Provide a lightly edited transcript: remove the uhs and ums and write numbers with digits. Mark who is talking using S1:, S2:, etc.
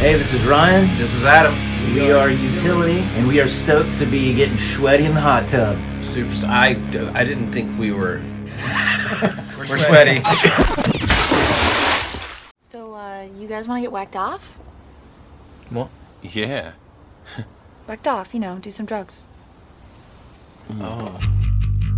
S1: Hey, this is Ryan.
S2: This is Adam.
S1: We are Utility, and we are stoked to be getting sweaty in the hot tub.
S2: Super. I didn't think we were. We're sweaty.
S3: So, you guys want to get whacked off?
S2: What?
S4: Yeah.
S3: Whacked off, do some drugs.
S2: Oh.